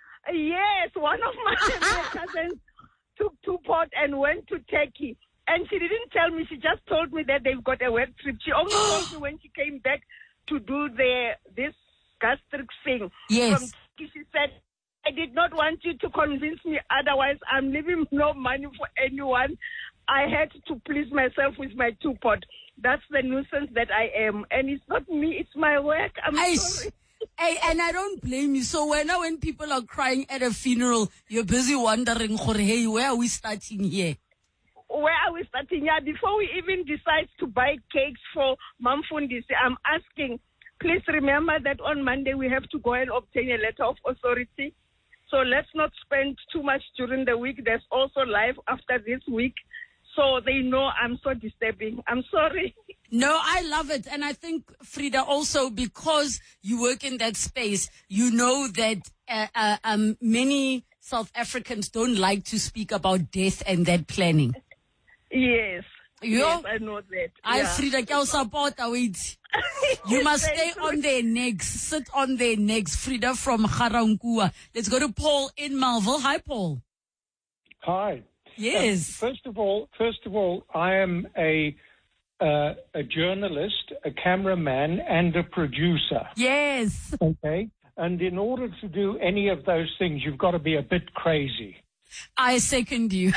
Yes, one of my cousins took Two-Pot and went to Turkey. And she didn't tell me, she just told me that they've got a work trip. She only told me when she came back to do this gastric thing. Yes. From Turkey, she said, I did not want you to convince me, otherwise I'm leaving no money for anyone. I had to please myself with my Two-Pot. That's the nuisance that I am. And it's not me, it's my work. I'm sorry. Hey, and I don't blame you. So when people are crying at a funeral, you're busy wondering, hey, where are we starting here? Where are we starting here? Before we even decide to buy cakes for Mamfundisi, I'm asking, please remember that on Monday we have to go and obtain a letter of authority. So let's not spend too much during the week. There's also life after this week. So they know I'm so disturbing. I'm sorry. No, I love it. And I think, Frida, also because you work in that space, you know that many South Africans don't like to speak about death and that planning. Yes. Yes, I know that. I Frida can support wait. You must stay on their necks, sit on their necks. Frida from Ga-Rankuwa. Let's go to Paul in Melville. Hi, Paul. Hi. Yes. First of all, I am a journalist, a cameraman, and a producer. Yes. Okay. And in order to do any of those things, you've got to be a bit crazy. I second you.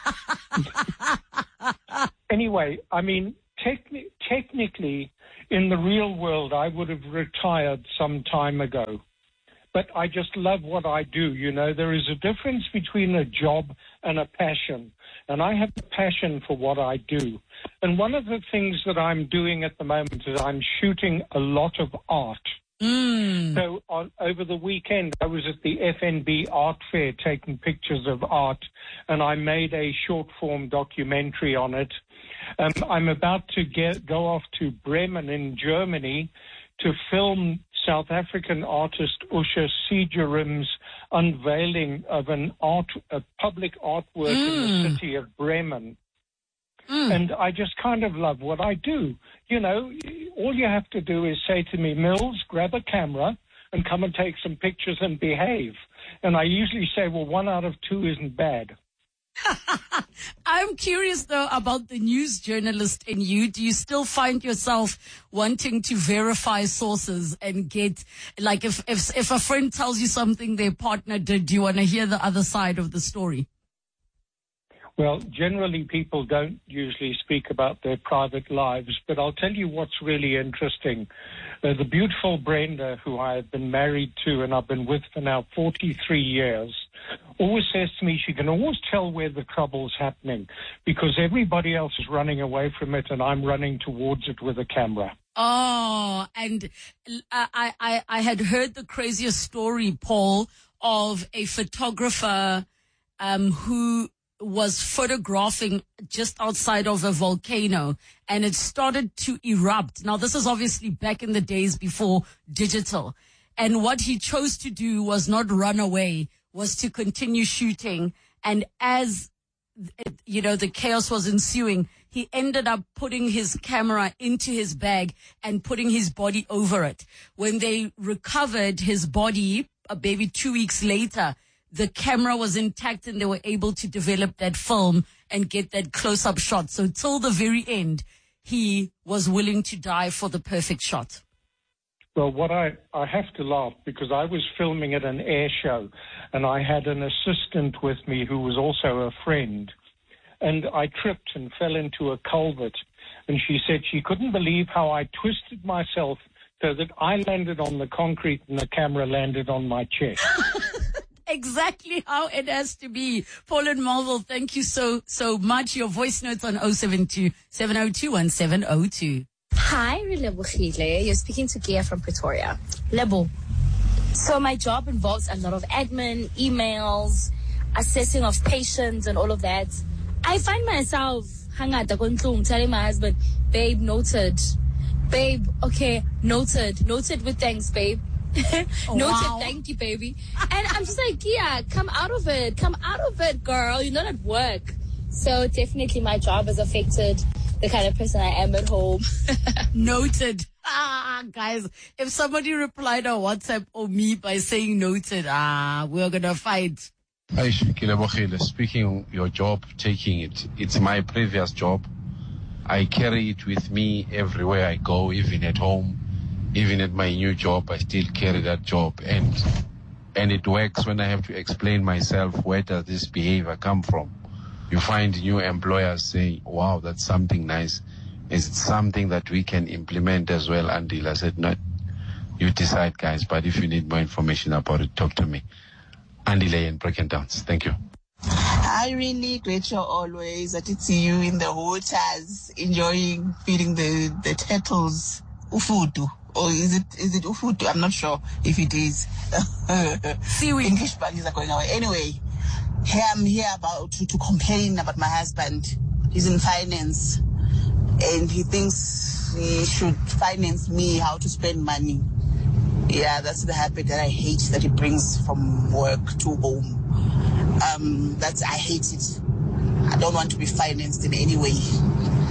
Anyway, I mean, technically, in the real world, I would have retired some time ago. But I just love what I do. You know, there is a difference between a job and a passion. And I have a passion for what I do. And one of the things that I'm doing at the moment is I'm shooting a lot of art. So over the weekend, I was at the FNB Art Fair taking pictures of art, and I made a short-form documentary on it. I'm about to go off to Bremen in Germany to film South African artist Usha Segerum's unveiling of a public artwork in the city of Bremen. And I just kind of love what I do. You know, all you have to do is say to me, Mills, grab a camera and come and take some pictures and behave. And I usually say, well, 1 out of 2 isn't bad. I'm curious, though, about the news journalist in you. Do you still find yourself wanting to verify sources and get, like, if a friend tells you something their partner did, do you want to hear the other side of the story? Well, generally people don't usually speak about their private lives, but I'll tell you what's really interesting. The beautiful Brenda, who I have been married to and I've been with for now 43 years, always says to me she can always tell where the trouble's happening because everybody else is running away from it and I'm running towards it with a camera. Oh, and I had heard the craziest story, Paul, of a photographer who was photographing just outside of a volcano and it started to erupt. Now, this is obviously back in the days before digital. And what he chose to do was not run away, was to continue shooting. And as, you know, the chaos was ensuing, he ended up putting his camera into his bag and putting his body over it. When they recovered his body, maybe 2 weeks later, the camera was intact and they were able to develop that film and get that close-up shot. So till the very end, he was willing to die for the perfect shot. Well, what I have to laugh because I was filming at an air show and I had an assistant with me who was also a friend. And I tripped and fell into a culvert. And she said she couldn't believe how I twisted myself so that I landed on the concrete and the camera landed on my chest. Exactly how it has to be. Paul and Marvel, thank you so much. Your voice notes on 072-702-1702. Hi, Relebohile. You're speaking to Gia from Pretoria. Lebo. So my job involves a lot of admin, emails, assessing of patients and all of that. I find myself telling my husband, babe, noted. Babe, okay, noted. Noted with thanks, babe. Noted, wow. Thank you, baby. And I'm just like, yeah, come out of it, girl. You're not at work. So definitely my job has affected the kind of person I am at home. Noted. Guys, if somebody replied on WhatsApp or me by saying noted, we're gonna fight. Hi, Kilebohile. Speaking of your job, taking it. It's my previous job. I carry it with me everywhere I go, even at home. Even at my new job, I still carry that job. And it works when I have to explain myself, where does this behavior come from? You find new employers saying, wow, that's something nice. Is it something that we can implement as well? Until I said, no, you decide, guys. But if you need more information about it, talk to me. Andile and Breakendowns. Thank you. I really grateful always that it's you in the waters, enjoying feeding the turtles ufudu. Or is it ufudu? I'm not sure if it is. Seaweed. English values are going away. Anyway, I'm here to complain about my husband. He's in finance, and he thinks he should finance me how to spend money. Yeah, that's the habit that I hate that he brings from work to home. I hate it. I don't want to be financed in any way.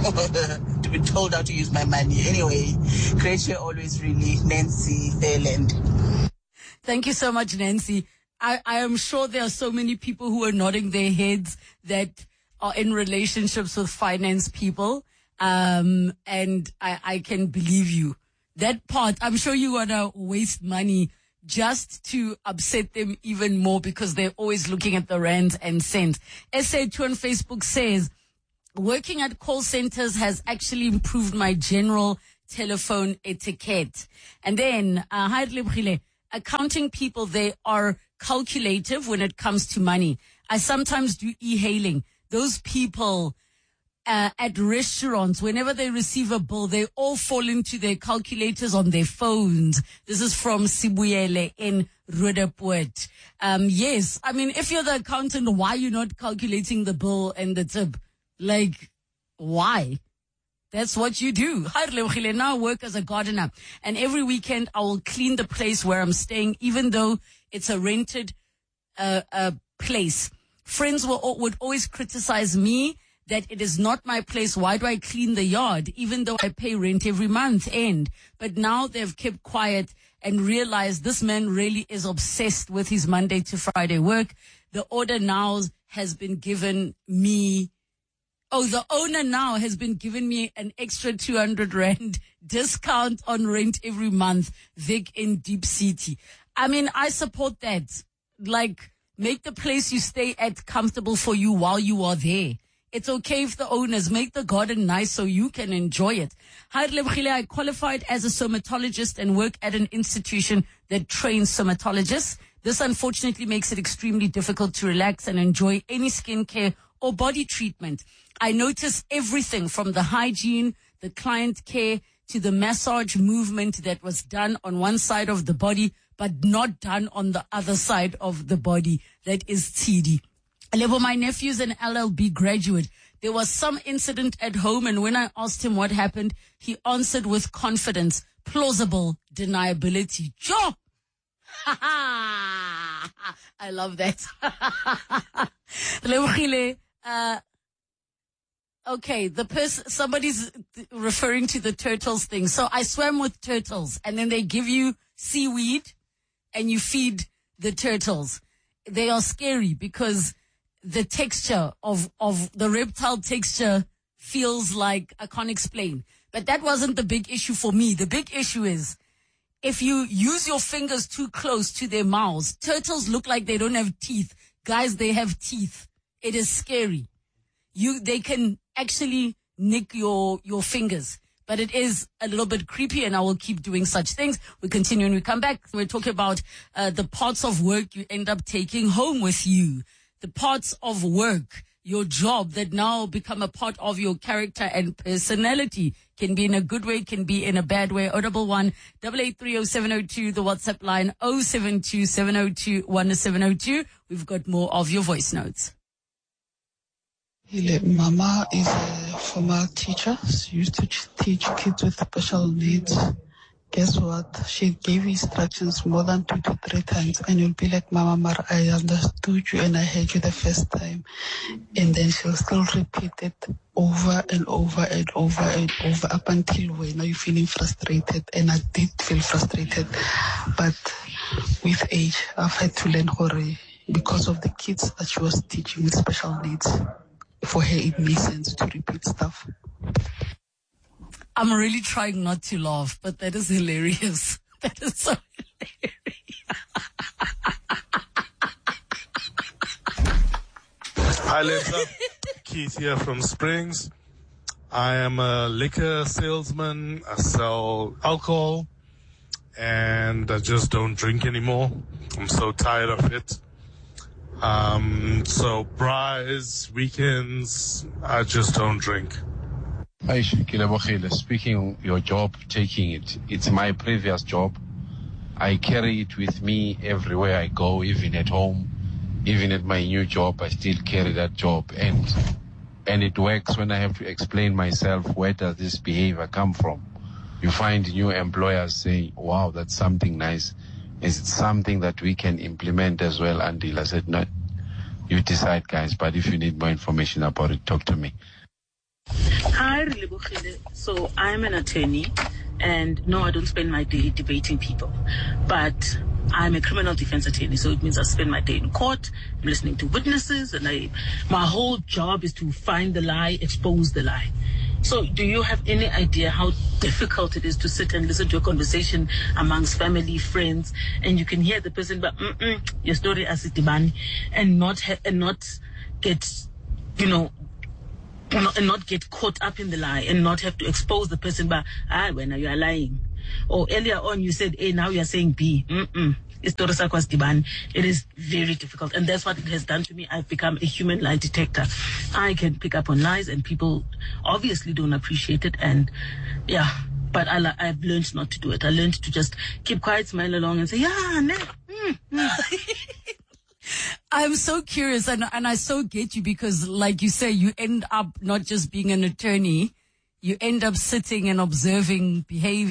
to be told how to use my money. Anyway, great show always, really. Nancy Fairland. Thank you so much, Nancy. I am sure there are so many people who are nodding their heads that are in relationships with finance people. And I can believe you. That part, I'm sure you want to waste money just to upset them even more because they're always looking at the rands and cents. SA2 on Facebook says, working at call centers has actually improved my general telephone etiquette. And then, accounting people, they are calculative when it comes to money. I sometimes do e-hailing. Those people at restaurants, whenever they receive a bill, they all fall into their calculators on their phones. This is from Sibuyele in Roodepoort. Yes, I mean, if you're the accountant, why are you not calculating the bill and the tip? Like, why? That's what you do. Now I work as a gardener, and every weekend I will clean the place where I'm staying, even though it's a rented place. Friends would always criticize me that it is not my place. Why do I clean the yard, even though I pay rent every month end? But now they've kept quiet and realized this man really is obsessed with his Monday to Friday work. The owner now has been given me an extra 200 Rand discount on rent every month. Vic in Deep City. I mean, I support that. Like, make the place you stay at comfortable for you while you are there. It's okay if the owners make the garden nice so you can enjoy it. I qualified as a somatologist and work at an institution that trains somatologists. This unfortunately makes it extremely difficult to relax and enjoy any skincare or body treatment. I notice everything from the hygiene, the client care, to the massage movement that was done on one side of the body, but not done on the other side of the body. That is TD. My nephew's an LLB graduate. There was some incident at home, and when I asked him what happened, he answered with confidence, plausible deniability. Sure. I love that. Okay, somebody's referring to the turtles thing. So I swam with turtles, and then they give you seaweed and you feed the turtles. They are scary because the texture of the reptile texture feels like, I can't explain. But that wasn't the big issue for me. The big issue is if you use your fingers too close to their mouths. Turtles look like they don't have teeth. Guys, they have teeth. It is scary. They can actually nick your fingers. But it is a little bit creepy, and I will keep doing such things. We continue when we come back. We're talking about the parts of work you end up taking home with you. The parts of work, your job that now become a part of your character and personality. Can be in a good way, can be in a bad way. 011-883-0702, the WhatsApp line 072-702-1702. We've got more of your voice notes. Mama is a former teacher. She used to teach kids with special needs. Guess what? She gave instructions more than 2 to 3 times, and you'll be like, Mama, Mara, I understood you and I heard you the first time. And then she'll still repeat it over and over and over and over up until when now you're feeling frustrated. And I did feel frustrated. But with age, I've had to learn Hori because of the kids that she was teaching with special needs. For her, it makes sense to repeat stuff. I'm really trying not to laugh, but that is hilarious. That is so hilarious. Hi, Lisa. Keith here from Springs. I am a liquor salesman. I sell alcohol, and I just don't drink anymore. I'm so tired of it. So braais, weekends, I just don't drink. Hi, speaking your job, taking it. It's my previous job. I carry it with me everywhere I go, even at home, even at my new job. I still carry that job, and it works when I have to explain myself. Where does this behavior come from? You find new employers saying, "Wow, that's something nice. Is it something that we can implement as well?" Until I said, "No, you decide, guys. But if you need more information about it, talk to me." Hi, Relebogile. So I'm an attorney, and no, I don't spend my day debating people, but I'm a criminal defense attorney, so it means I spend my day in court, I'm listening to witnesses, and my whole job is to find the lie, expose the lie. So do you have any idea how difficult it is to sit and listen to a conversation amongst family, friends, and you can hear the person, but your story as it and not get, and not get caught up in the lie and not have to expose the person, but when you are lying. Or earlier on you said A, now you are saying B. It is very difficult, and that's what it has done to me. I've become a human lie detector. I can pick up on lies, and people obviously don't appreciate it, and but I've learned not to do it. I learned to just keep quiet, smile along, and say, I'm so curious, and I so get you, because like you say, you end up not just being an attorney, you end up sitting and observing behavior